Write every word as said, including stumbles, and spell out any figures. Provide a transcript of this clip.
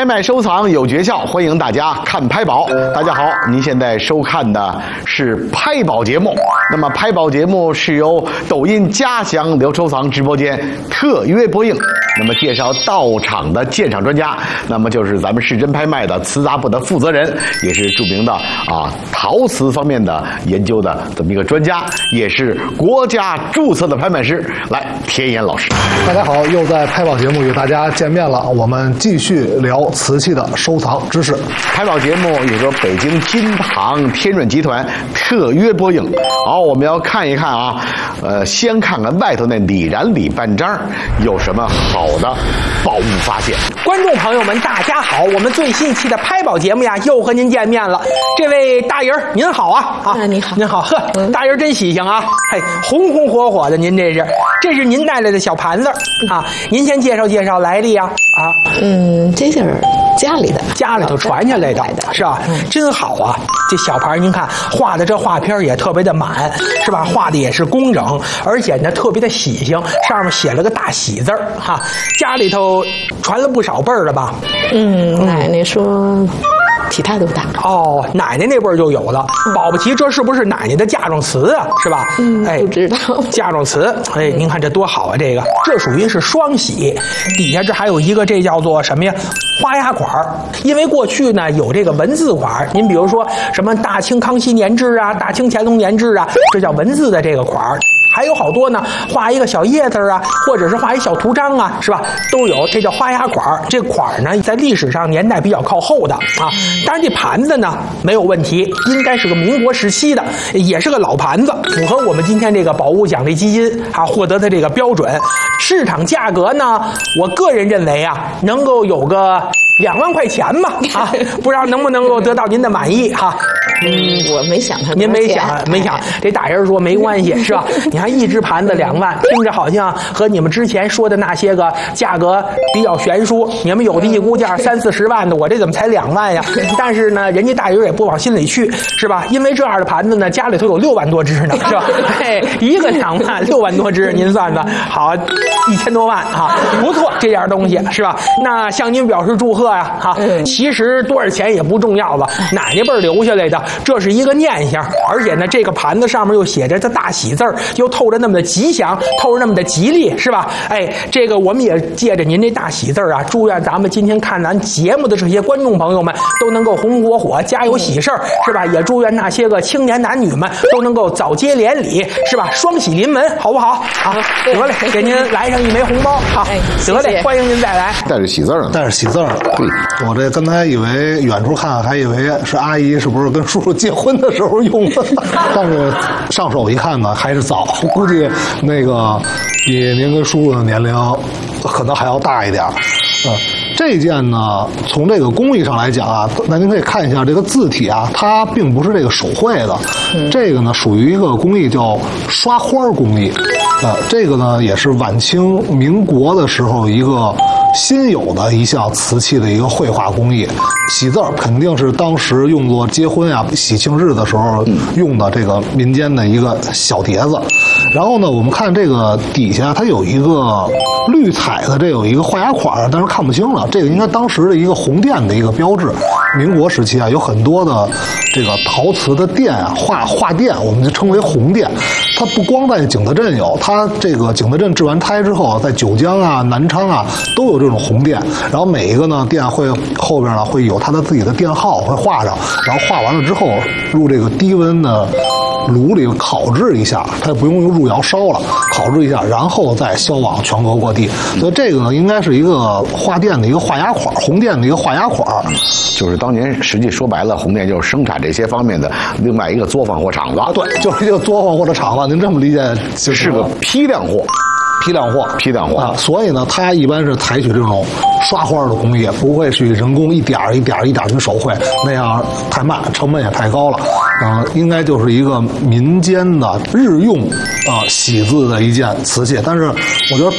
拍卖收藏有诀窍，欢迎大家看拍宝。大家好，您现在收看的是拍宝节目。那么拍宝节目是由抖音嘉祥聊收藏直播间特约播映。那么介绍到场的鉴赏专家，那么就是咱们市真拍卖的瓷杂部的负责人，也是著名的啊陶瓷方面的研究的这么一个专家，也是国家注册的拍卖师。来，田岩老师。 大家好，又在拍宝节目与大家见面了。我们继续聊瓷器的收藏知识。 拍宝节目有个北京金堂天润集团特约播映。好，我们要看一看啊，呃，先看看外头那李然李半张有什么好的宝物发现。 观众朋友们，大家好，我们最新一期的拍宝节目呀，又和您见面了。这位大人您好啊！啊， 啊你好， 您好，呵，嗯、大人真喜庆啊！嘿，红红火火的，您这是，这是您带来的小盘子啊？您先介绍介绍来历啊！啊， 嗯，这就是家里的， 家里头传下来的，是吧？嗯、真好啊！这小盘您看画的这画片也特别的满，是吧？画的也是工整，而且呢特别的喜庆，上面写了个大喜字儿哈。家里头传了不少辈儿了吧？ 嗯，奶奶说体态都大哦，奶奶那辈儿就有了。嗯、保不齐这是不是奶奶的嫁妆瓷啊？是吧？ 嗯，哎，不知道嫁妆瓷。哎，您看这多好啊！这个这属于是双喜，底下这还有一个，这叫做什么呀？花押款儿。因为过去呢有这个文字款儿，您比如说什么大清康熙年制啊，大清乾隆年制啊，这叫文字的这个款儿。还有好多呢，画一个小叶子啊，或者是画一小图章啊，是吧？都有，这叫花押款儿。这款儿呢，在历史上年代比较靠后的啊。当然，这盘子呢没有问题，应该是个民国时期的，也是个老盘子，符合我们今天这个宝物奖励基金啊获得的这个标准。市场价格呢，我个人认为啊，能够有个两万块钱吧啊，不知道能不能够得到您的满意哈。 嗯，我没想他， 您没想，没想，这大人说没关系，是吧？你看一只盘子两万，听着好像和你们之前说的那些个价格比较悬殊。你们有的一估价三四十万的，我这怎么才两万呀？但是呢，人家大人也不往心里去，是吧？因为这样的盘子呢，家里头有六万多只呢，是吧？嘿，一个两万，六万多只，您算算，好，一千多万啊，不错，这样东西是吧？那向您表示祝贺呀，哈。其实多少钱也不重要了，奶奶辈儿留下来的。这是一个念想，而且呢，这个盘子上面又写着这大喜字儿，又透着那么的吉祥，透着那么的吉利，是吧？哎，这个我们也借着您这大喜字儿啊，祝愿咱们今天看咱节目的这些观众朋友们都能够红红火火，家有喜事儿，是吧？也祝愿那些个青年男女们都能够早接连理，是吧？双喜临门，好不好？啊，得嘞，给您来上一枚红包，好，得嘞，欢迎您再来。 带着喜字儿， 带着喜字儿。对，我这刚才以为远处看还以为是阿姨，是不是跟叔叔结婚的时候用的？但是上手一看呢，还是早，估计那个比您跟叔叔的年龄可能还要大一点。嗯，这件呢，从这个工艺上来讲啊，那您可以看一下这个字体啊，它并不是这个手绘的，嗯、这个呢属于一个工艺叫刷花工艺。呃，这个呢也是晚清民国的时候一个新有的一项瓷器的一个绘画工艺。喜字儿肯定是当时用作结婚啊、喜庆日的时候用的这个民间的一个小碟子。然后呢，我们看这个底下它有一个绿彩的，这有一个画押款，但是看不清了。这个应该当时的一个红店的一个标志。民国时期啊，有很多的这个陶瓷的店啊，画画店，我们就称为红店。它不光在景德镇有，它这个景德镇制完胎之后，在九江啊、南昌啊都有这种红店。然后每一个呢店会后边呢会有它的自己的店号会画上，然后画完了之后入这个低温的炉里烤制一下，它不用用入窑烧了，烤制一下，然后再销往全国各地。所以这个呢，应该是一个画店的一个画押款，红店的一个画押款。 就是当年实际说白了，红店就是生产这些方面的另外一个作坊或厂子。 啊，对，就是一个作坊或者厂子。您这么理解， 就是个批量货。 批量货， 批量货啊，所以呢，它一般是采取这种刷花的工艺，不会去人工一点一点一点去手绘，那样太慢，成本也太高了。嗯、呃，应该就是一个民间的日用啊、呃、喜字的一件瓷器。但是我觉得